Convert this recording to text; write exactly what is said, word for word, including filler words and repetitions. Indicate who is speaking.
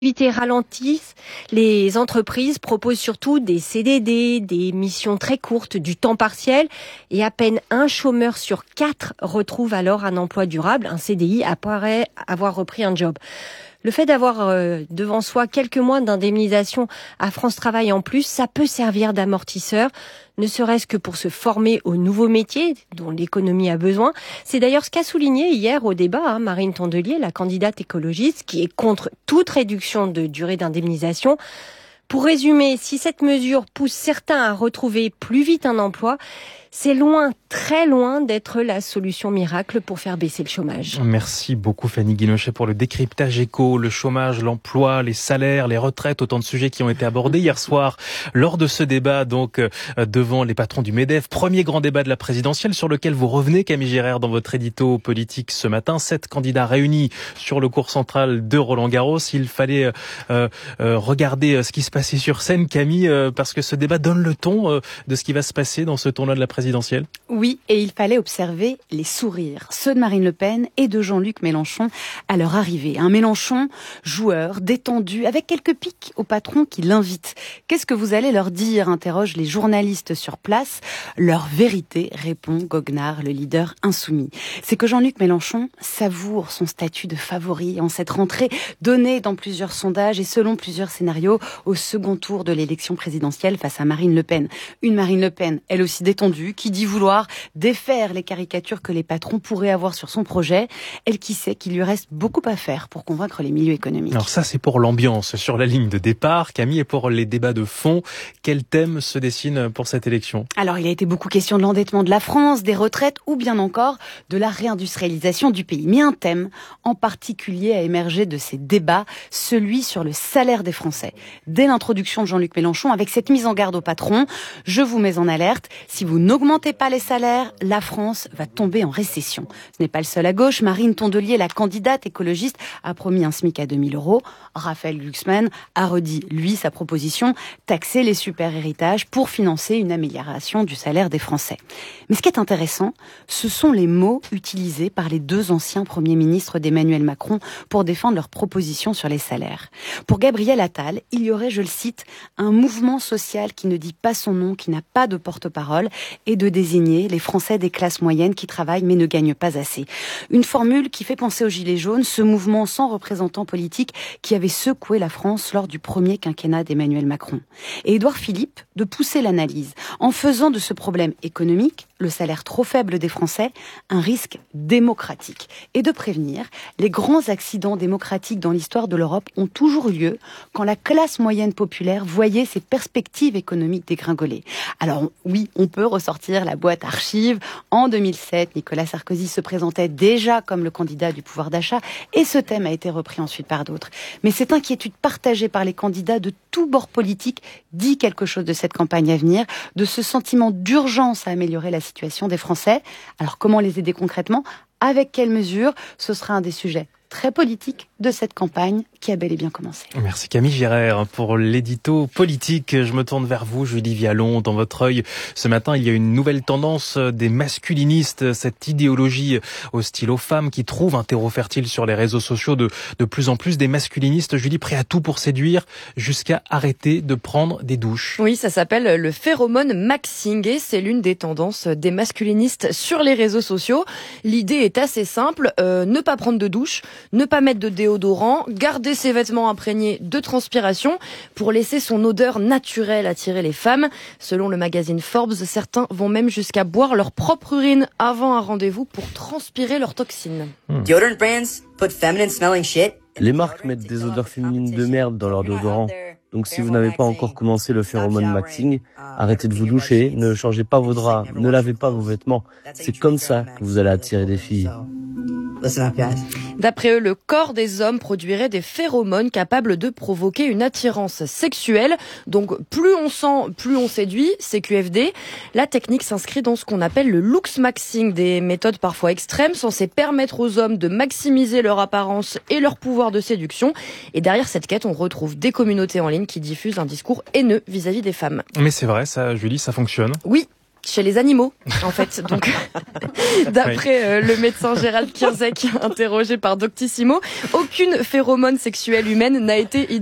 Speaker 1: L'activité ralentissent, les entreprises proposent surtout des C D D, des missions très courtes, du temps partiel, et à peine un chômeur sur quatre retrouve alors un emploi durable, un C D I, après avoir repris un job. Le fait d'avoir euh, devant soi quelques mois d'indemnisation à France Travail en plus, ça peut servir d'amortisseur, ne serait-ce que pour se former aux nouveaux métiers dont l'économie a besoin. C'est d'ailleurs ce qu'a souligné hier au débat hein, Marine Tondelier, la candidate écologiste, qui est contre toute réduction de durée d'indemnisation. Pour résumer, si cette mesure pousse certains à retrouver plus vite un emploi, c'est loin, très loin d'être la solution miracle pour faire baisser le chômage.
Speaker 2: Merci beaucoup Fanny Guinochet pour le décryptage éco, le chômage, l'emploi, les salaires, les retraites, autant de sujets qui ont été abordés hier soir lors de ce débat donc euh, devant les patrons du MEDEF. Premier grand débat de la présidentielle sur lequel vous revenez Camille Gérard dans votre édito politique ce matin. Sept candidats réunis sur le cours central de Roland-Garros. Il fallait euh, euh, regarder ce qui se passait sur scène, Camille, euh, parce que ce débat donne le ton euh, de ce qui va se passer dans ce tournoi de la présidentielle.
Speaker 3: Oui, et il fallait observer les sourires, ceux de Marine Le Pen et de Jean-Luc Mélenchon à leur arrivée. Un Mélenchon joueur, détendu, avec quelques pics au patron qui l'invite. Qu'est-ce que vous allez leur dire, interrogent les journalistes sur place. Leur vérité, répond Goguenard, le leader insoumis. C'est que Jean-Luc Mélenchon savoure son statut de favori en cette rentrée donnée dans plusieurs sondages et selon plusieurs scénarios au second tour de l'élection présidentielle face à Marine Le Pen. Une Marine Le Pen, elle aussi détendue, qui dit vouloir défaire les caricatures que les patrons pourraient avoir sur son projet. Elle qui sait qu'il lui reste beaucoup à faire pour convaincre les milieux économiques.
Speaker 2: Alors ça, c'est pour l'ambiance sur la ligne de départ. Camille, et pour les débats de fond, quel thème se dessine pour cette élection?
Speaker 3: Alors, il a été beaucoup question de l'endettement de la France, des retraites ou bien encore de la réindustrialisation du pays. Mais un thème en particulier a émergé de ces débats, celui sur le salaire des Français. Dès l'introduction de Jean-Luc Mélenchon, avec cette mise en garde aux patrons, je vous mets en alerte, si vous n'augmentez pas les salaires, la France va tomber en récession. Ce n'est pas le seul à gauche. Marine Tondelier, la candidate écologiste, a promis un SMIC à deux mille euros. Raphaël Glucksmann a redit, lui, sa proposition, taxer les super-héritages pour financer une amélioration du salaire des Français. Mais ce qui est intéressant, ce sont les mots utilisés par les deux anciens premiers ministres d'Emmanuel Macron pour défendre leurs propositions sur les salaires. Pour Gabriel Attal, il y aurait, je le cite, un mouvement social qui ne dit pas son nom, qui n'a pas de porte-parole, et de désigner les Français des classes moyennes qui travaillent mais ne gagnent pas assez. Une formule qui fait penser aux Gilets jaunes, ce mouvement sans représentant politique qui avait secoué la France lors du premier quinquennat d'Emmanuel Macron. Et Édouard Philippe de pousser l'analyse en faisant de ce problème économique, le salaire trop faible des Français, un risque démocratique. Et de prévenir, les grands accidents démocratiques dans l'histoire de l'Europe ont toujours eu lieu quand la classe moyenne populaire voyait ses perspectives économiques dégringoler. Alors oui, on peut ressortir la boîte archive. En deux mille sept, Nicolas Sarkozy se présentait déjà comme le candidat du pouvoir d'achat et ce thème a été repris ensuite par d'autres. Mais cette inquiétude partagée par les candidats de tous bords politiques dit quelque chose de cette campagne à venir, de ce sentiment d'urgence à améliorer la situation des Français. Alors comment les aider concrètement? Avec quelles mesures? Ce sera un des sujets très politiques de cette campagne qui a bel et bien commencé.
Speaker 2: Merci Camille Gérard pour l'édito politique. Je me tourne vers vous, Julie Vialon. Dans votre œil, ce matin, il y a une nouvelle tendance des masculinistes, cette idéologie hostile aux femmes qui trouve un terreau fertile sur les réseaux sociaux. De, de plus en plus des masculinistes, Julie, prêts à tout pour séduire jusqu'à arrêter de prendre des douches.
Speaker 4: Oui, ça s'appelle le phéromone maxing et c'est l'une des tendances des masculinistes sur les réseaux sociaux. L'idée est assez simple, euh, ne pas prendre de douche, ne pas mettre de déodorant, garder ses vêtements imprégnés de transpiration pour laisser son odeur naturelle attirer les femmes. Selon le magazine Forbes, certains vont même jusqu'à boire leur propre urine avant un rendez-vous pour transpirer leurs toxines.
Speaker 2: Hmm.
Speaker 5: Deodorant brands put feminine smelling shit.
Speaker 6: Les marques mettent des odeurs féminines de merde dans leur déodorant. Donc si vous n'avez pas encore commencé le phéromone maxing, arrêtez de vous doucher, ne changez pas vos draps, ne lavez pas vos vêtements. C'est comme ça que vous allez attirer des filles.
Speaker 4: D'après eux, le corps des hommes produirait des phéromones capables de provoquer une attirance sexuelle. Donc plus on sent, plus on séduit, C Q F D. La technique s'inscrit dans ce qu'on appelle le looks maxing, des méthodes parfois extrêmes censées permettre aux hommes de maximiser leur apparence et leur pouvoir de séduction. Et derrière cette quête, on retrouve des communautés en ligne qui diffusent un discours haineux vis-à-vis des femmes.
Speaker 2: Mais c'est vrai, ça, Julie, ça fonctionne.
Speaker 4: Oui. chez les animaux, en fait. Donc, d'après euh, le médecin Gérald Kierzek, interrogé par Doctissimo, aucune phéromone sexuelle humaine n'a été identifiée